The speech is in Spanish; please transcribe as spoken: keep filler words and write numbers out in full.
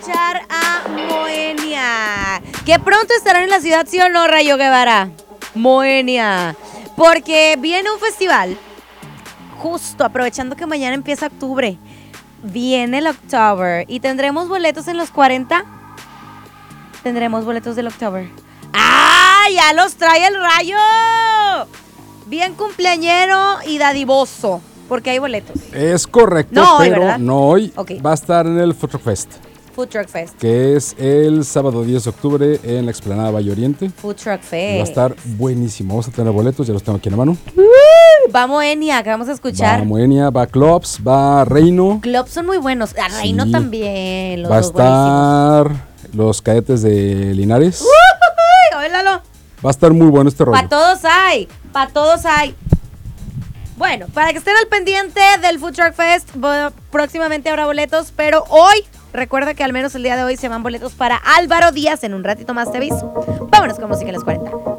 escuchar a Moenia, que pronto estarán en la ciudad, ¿sí o no, Rayo Guevara? Moenia, porque viene un festival, justo aprovechando que mañana empieza octubre, viene el October y tendremos boletos en los cuarenta. Tendremos boletos del October. ¡Ah! ¡Ya los trae el Rayo! Bien cumpleañero y dadivoso, porque hay boletos. Es correcto, no hoy, pero ¿verdad? no hoy. Okay. Va a estar en el Food Truck Fest. Food Truck Fest. Que es el sábado diez de octubre en la explanada Valle Oriente. Food Truck Fest. Y va a estar buenísimo. Vamos a tener boletos, ya los tengo aquí en la mano. Uh, va Moenia, que vamos a escuchar. Va Moenia, va Clubs, va Reino. Clubs son muy buenos. A Reino Sí. también. Los Va a dos estar buenísimos. los Cadetes de Linares. ¡Uy! ¡Óyalo! Va a estar muy bueno este rollo. Para todos hay. Para todos hay. Bueno, para que estén al pendiente del Food Truck Fest, bueno, próximamente habrá boletos, pero hoy, recuerda que al menos el día de hoy se van boletos para Álvaro Díaz. En un ratito más te aviso. Vámonos con música en los cuarenta.